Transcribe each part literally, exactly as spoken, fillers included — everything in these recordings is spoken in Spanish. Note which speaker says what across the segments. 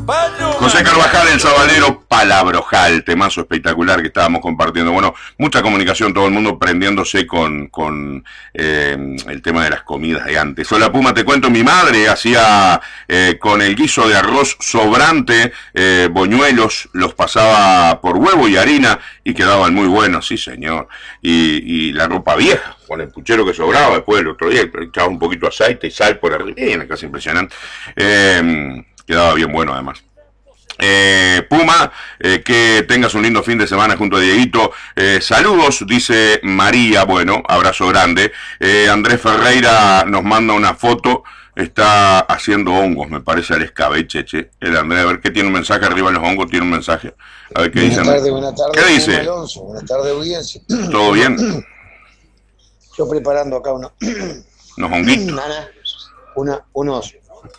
Speaker 1: José Carvajal, el sabalero Palabrojal, temazo espectacular que estábamos compartiendo. Bueno, mucha comunicación, todo el mundo prendiéndose con, con eh, el tema de las comidas de antes. Hola Puma, te cuento, mi madre hacía eh, con el guiso de arroz sobrante, eh, boñuelos, los pasaba por huevo y harina y quedaban muy buenos, sí señor. Y, y la ropa vieja, con el puchero que sobraba después el otro día, echaba un poquito de aceite y sal por arriba, bien, casi impresionante. Eh, quedaba bien bueno además. Eh, Puma, eh, que tengas un lindo fin de semana junto a Dieguito. Eh, saludos, dice María. Bueno, abrazo grande. Eh, Andrés Ferreira nos manda una foto. Está haciendo hongos, me parece, al escabeche, che. El Andrés, a ver qué tiene un mensaje arriba en los hongos, tiene un mensaje. A ver qué dice.
Speaker 2: Buenas tardes, buenas tardes.
Speaker 1: ¿Qué dice?
Speaker 2: Alonso. Buenas tardes, audiencia.
Speaker 1: ¿Todo bien?
Speaker 2: Yo preparando acá unos,
Speaker 1: unos honguitos.
Speaker 2: Nana, una, unos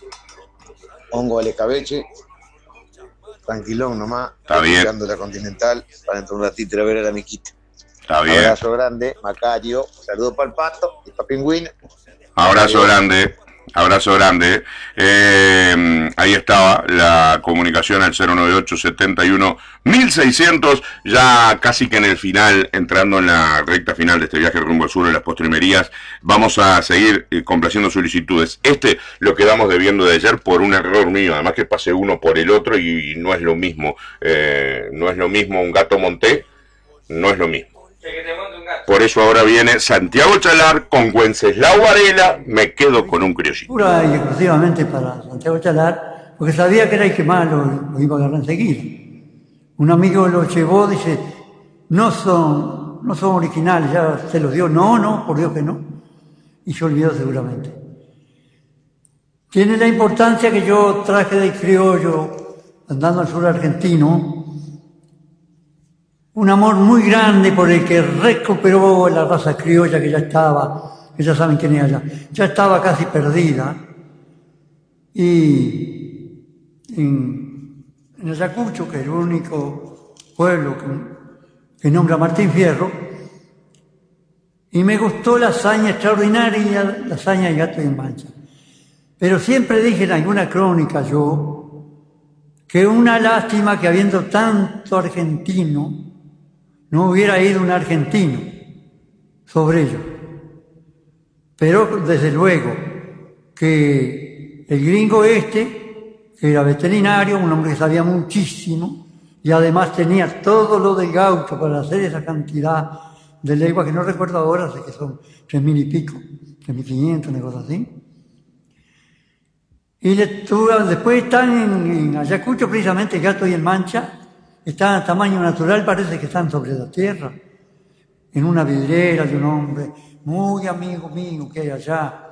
Speaker 2: hongos al escabeche. Tranquilón nomás.
Speaker 1: Está bien.
Speaker 2: Mirando la Continental para dentro de un ratito ir a ver a la miquita.
Speaker 1: Está bien.
Speaker 2: Abrazo grande, Macario. Saludos para el pato y para Pingüín.
Speaker 1: Abrazo grande. Abrazo grande. Eh, ahí estaba la comunicación al cero noventa y ocho, setenta y uno, mil seiscientos, ya casi que en el final, entrando en la recta final de este viaje rumbo al sur de las postrimerías. Vamos a seguir eh, complaciendo solicitudes. Este lo quedamos debiendo de ayer por un error mío, además que pasé uno por el otro y, y no es lo mismo. Eh, no es lo mismo un gato monté, no es lo mismo. Por eso ahora viene Santiago Chalar con Wenceslao Varela, me quedo con un criollito.
Speaker 3: Pura y exclusivamente para Santiago Chalar, porque sabía que era el que más lo, lo iba a agarrar enseguida. Un amigo lo llevó, dice, no son, no son originales, ya se los dio. No, no, por Dios que no. Y se olvidó seguramente. Tiene la importancia que yo traje del criollo, andando al sur argentino, un amor muy grande por el que recuperó la raza criolla que ya estaba, que ya saben quién era, ya estaba casi perdida. Y en, en Ayacucho, que es el único pueblo que, que nombra Martín Fierro, y me gustó la hazaña extraordinaria, la hazaña de Gato y en Mancha. Pero siempre dije en alguna crónica yo, que una lástima que habiendo tanto argentino, no hubiera ido un argentino sobre ello. Pero desde luego que el gringo este, que era veterinario, un hombre que sabía muchísimo, y además tenía todo lo del gaucho para hacer esa cantidad de leguas, que no recuerdo ahora, sé que son tres mil y pico, tres mil quinientos, una cosa así. Y le tuvo, después están en, en Ayacucho, precisamente, el Gato y el Mancha, están a tamaño natural, parece que están sobre la tierra, en una vidriera de un hombre muy amigo mío que hay allá.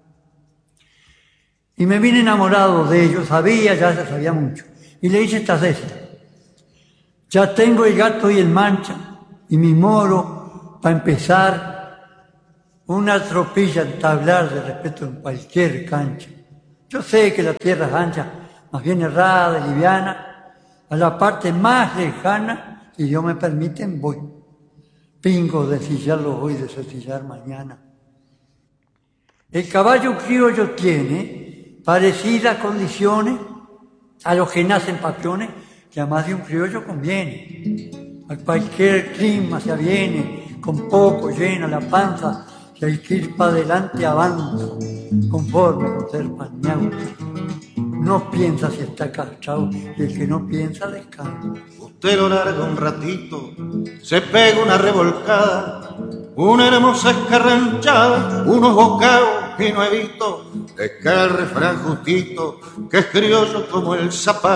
Speaker 3: Y me vine enamorado de ellos, sabía, ya se sabía mucho. Y le hice esta cesta. Ya tengo el Gato y el Mancha, y mi moro, para empezar, una tropilla entablar de respeto en cualquier cancha. Yo sé que la tierra es ancha, más bien errada, liviana, a la parte más lejana, si Dios me permiten, voy. Pingo de sillarlo hoy, de sillar mañana. El caballo criollo tiene parecidas condiciones a los que nacen patrones, que a más de un criollo conviene. A cualquier clima se aviene, con poco llena la panza, si hay que ir para adelante avanza, conforme con ser pañado. No piensa si está castrado, y el que no piensa descansa.
Speaker 4: Usted lo larga un ratito, se pega una revolcada, una hermosa escarranchada, unos bocados y no he visto, es que el refrán justito, que es criollo como el zapato.